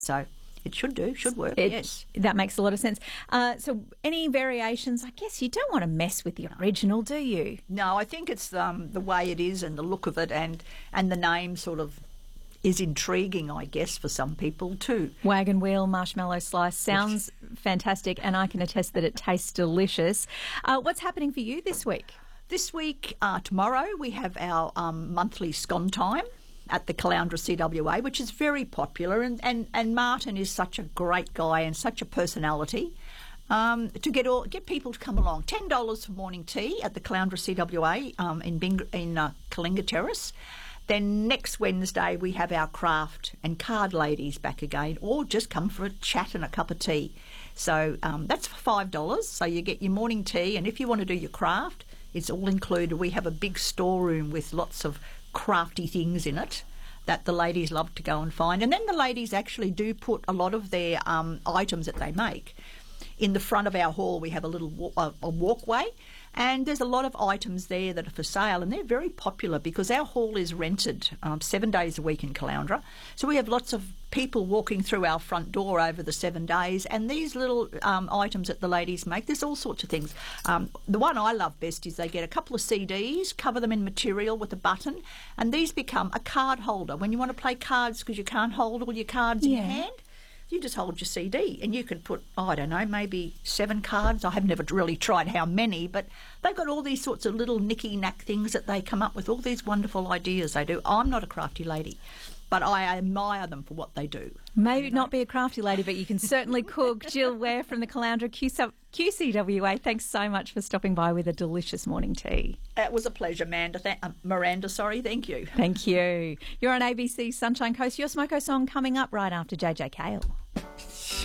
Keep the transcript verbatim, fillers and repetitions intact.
So it should do, should work, it, yes. That makes a lot of sense. Uh, so any variations, I guess you don't want to mess with the original, do you? No, I think it's um, the way it is and the look of it, and, and the name sort of is intriguing, I guess, for some people too. Wagon Wheel Marshmallow Slice sounds fantastic, and I can attest that it tastes delicious. Uh, what's happening for you this week? This week, uh, tomorrow, we have our um, monthly scone time at the Caloundra C W A, which is very popular, and, and, and Martin is such a great guy and such a personality. Um, to get all, get people to come along, ten dollars for morning tea at the Caloundra C W A um, in Bing, in uh, Kalinga Terrace. Then next Wednesday we have our craft and card ladies back again, or just come for a chat and a cup of tea. So um, that's for five dollars. So you get your morning tea, and if you want to do your craft, it's all included. We have a big storeroom with lots of crafty things in it that the ladies love to go and find. And then the ladies actually do put a lot of their um, items that they make. In the front of our hall, we have a little wa- a, a walkway, and there's a lot of items there that are for sale, and they're very popular because our hall is rented um, seven days a week in Caloundra. So we have lots of people walking through our front door over the seven days, and these little um, items that the ladies make, there's all sorts of things. Um, the one I love best is they get a couple of C Ds, cover them in material with a button, and these become a card holder. When you want to play cards because you can't hold all your cards Yeah. in your hand, you just hold your C D, and you can put, oh, I don't know, maybe seven cards. I have never really tried how many, but they've got all these sorts of little nicky-knack things that they come up with, all these wonderful ideas they do. I'm not a crafty lady, but I admire them for what they do. Maybe not be a crafty lady, but you can certainly cook. Jill Ware from the Caloundra Q C W A, thanks so much for stopping by with a delicious morning tea. It was a pleasure, Miranda. Th- uh, Miranda, sorry, thank you. Thank you. You're on A B C Sunshine Coast. Your Smoko song coming up right after J J Cale.